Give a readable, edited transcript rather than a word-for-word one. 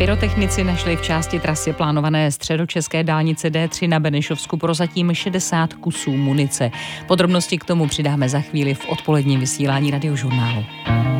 Pyrotechnici našli v části trasy plánované středočeské dálnice D3 na Benešovsku prozatím 60 kusů munice. Podrobnosti k tomu přidáme za chvíli v odpoledním vysílání Radiožurnálu.